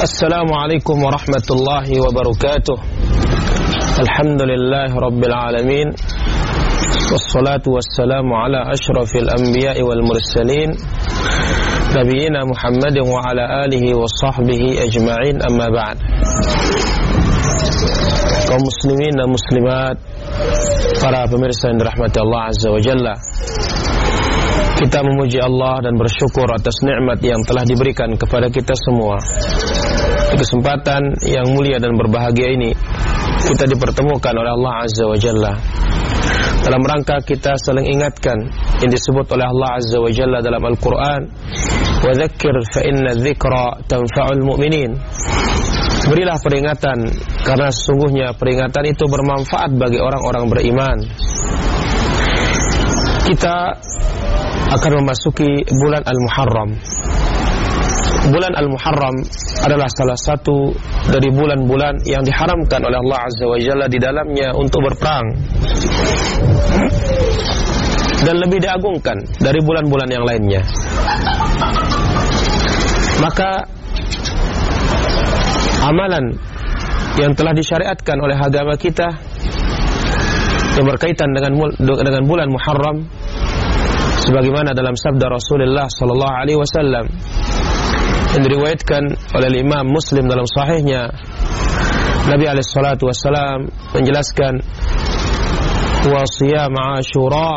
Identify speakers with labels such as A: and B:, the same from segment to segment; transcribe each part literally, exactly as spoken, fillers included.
A: Assalamualaikum warahmatullahi wabarakatuh. Alhamdulillahi rabbil alamin. Wassalatu wassalamu ala ashrafil anbiya'i wal mursalin Nabiina Muhammadin wa ala alihi wa sahbihi ajma'in, amma ba'd. Kaum muslimin dan muslimat, para pemirsa yang dirahmati Allah Azza wa Jalla, kita memuji Allah dan bersyukur atas nikmat yang telah diberikan kepada kita semua. Di kesempatan yang mulia dan berbahagia ini, kita dipertemukan oleh Allah Azza wa Jalla dalam rangka kita saling ingatkan yang disebut oleh Allah Azza wa Jalla dalam Al-Quran, wa dzakir fa inna dzikra tanfa'ul mu'minin. Berilah peringatan, karena sesungguhnya peringatan itu bermanfaat bagi orang-orang beriman. Kita akan memasuki bulan Al-Muharram. Bulan Al-Muharram adalah salah satu dari bulan-bulan yang diharamkan oleh Allah Azza wa Jalla di dalamnya untuk berperang, dan lebih diagungkan dari bulan-bulan yang lainnya. Maka amalan yang telah disyariatkan oleh agama kita yang berkaitan dengan dengan bulan Muharram, sebagaimana dalam sabda Rasulullah sallallahu alaihi wasallam yang diriwayatkan oleh Imam Muslim dalam sahihnya, Nabi alaihi salatu wasallam menjelaskan, wa siyam Ashura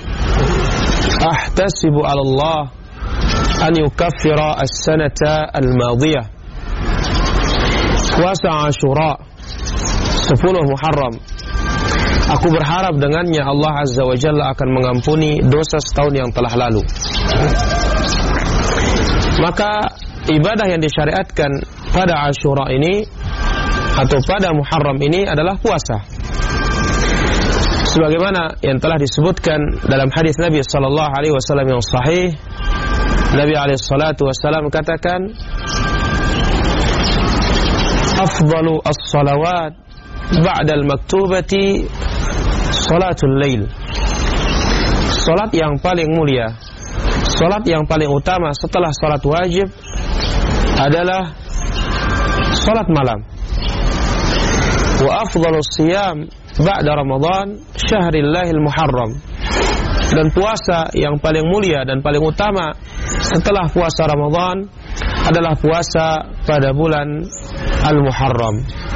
A: ahtasibu 'ala Allah an yukaffira as-sanata al-madiyah. Puasa Ashura sepuluh Muharram, aku berharap dengannya Allah Azza wa Jalla akan mengampuni dosa setahun yang telah lalu. Maka ibadah yang disyariatkan pada Ashura ini atau pada Muharram ini adalah puasa, sebagaimana yang telah disebutkan dalam hadis Nabi sallallahu alaihi wasallam yang sahih. Nabi alaihi salatu wasallam katakan, afdalu as-salawat ba'da al-maktubati salatul lail. Salat yang paling mulia, salat yang paling utama setelah salat wajib adalah salat malam. Wa afdalus siyam ba'da Ramadan syahrillahil muharram. Dan puasa yang paling mulia dan paling utama setelah puasa Ramadan adalah puasa pada bulan Al-Muharram.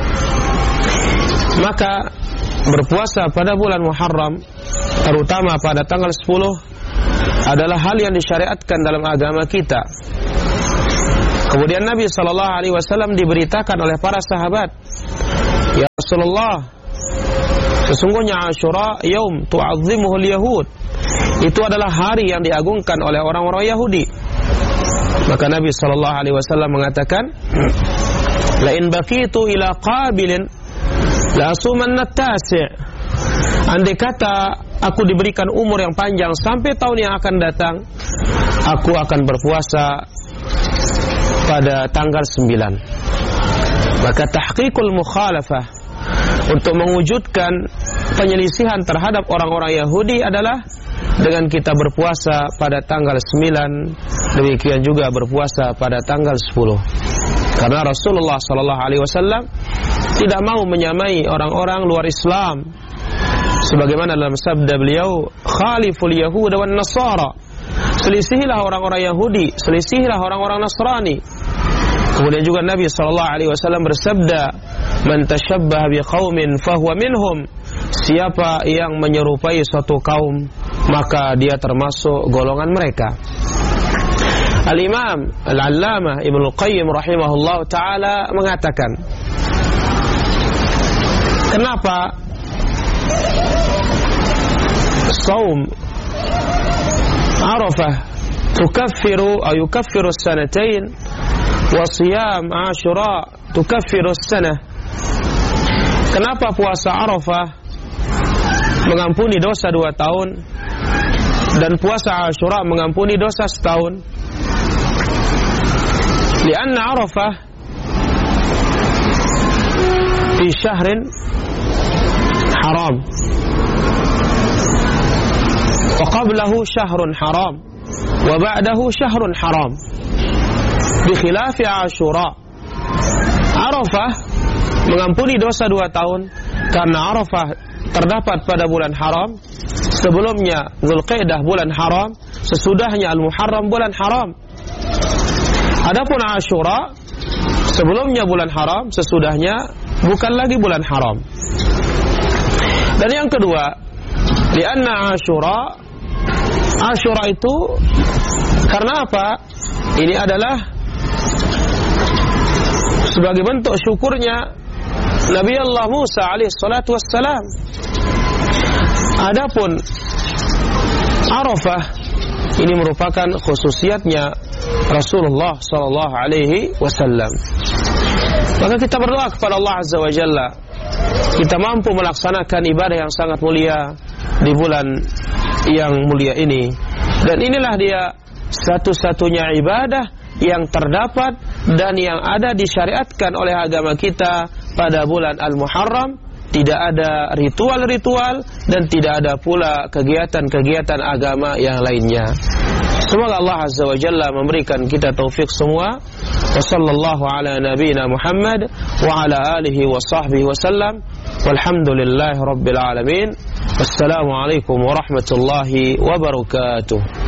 A: Maka berpuasa pada bulan Muharram, terutama pada tanggal sepuluh, adalah hal yang disyariatkan dalam agama kita. Kemudian Nabi sallallahu alaihi wasallam diberitakan oleh para sahabat, ya Rasulullah, sesungguhnya Ashura yaum tu'azzimuhul yahud, itu adalah hari yang diagungkan oleh orang-orang Yahudi. Maka Nabi sallallahu alaihi wasallam mengatakan, la in baqitu ila qabilin la asumanna tasi'. Andai kata aku diberikan umur yang panjang sampai tahun yang akan datang, aku akan berpuasa pada tanggal sembilan. Maka tahqiqul mukhalafah, untuk mewujudkan penyelisihan terhadap orang-orang Yahudi, adalah dengan kita berpuasa pada tanggal sembilan, demikian juga berpuasa pada tanggal sepuluh. Karena Rasulullah sallallahu alaihi wasallam tidak mau menyamai orang-orang luar Islam, sebagaimana dalam sabda beliau, khaliful yahuda wan nasara, selisihilah orang-orang Yahudi, selisihilah orang-orang Nasrani. Kemudian juga Nabi sallallahu alaihi wasallam bersabda, man tashabbaha biqaumin fahuwa minhum, siapa yang menyerupai suatu kaum, maka dia termasuk golongan mereka. Al-Imam Al-Allamah Ibnu Qayyim rahimahullah ta'ala mengatakan, kenapa saum Arafah tukaffiru atau yukaffiru as-sanatain wa siyam Ashura tukaffiru as-sanah? Kenapa puasa Arafah mengampuni dosa dua tahun dan puasa Ashura mengampuni dosa setahun? Lianna Arafah fi syahrin haram wa qablahu syahrun haram wa ba'dahu syahrun haram, bi khilafi Ashura Arafah mengampuni dosa dua tahun karena Arafah terdapat pada bulan haram, sebelumnya Dzulqa'dah bulan haram, sesudahnya Al-Muharram bulan haram. Adapun Asyura sebelumnya bulan haram, sesudahnya bukan lagi bulan haram. Dan yang kedua, lianna Asyura Asyura itu karena apa? Ini adalah sebagai bentuk syukurnya Nabi Allah Musa alaihi salatu wassalam. Adapun Arafah ini merupakan khususiatnya Rasulullah sallallahu alaihi wasallam. Maka kita berdoa kepada Allah Azza wa Jalla, kita mampu melaksanakan ibadah yang sangat mulia di bulan yang mulia ini. Dan inilah dia satu-satunya ibadah yang terdapat dan yang ada disyariatkan oleh agama kita pada bulan Al-Muharram. Tidak ada ritual-ritual dan tidak ada pula kegiatan-kegiatan agama yang lainnya. Semoga Allah Azza wa Jalla memberikan kita taufik semua. Wa sallallahu ala nabiyyina Muhammad wa ala alihi wa sahbihi wa sallam. Walhamdulillahi rabbil alamin. Wassalamualaikum warahmatullahi wabarakatuh.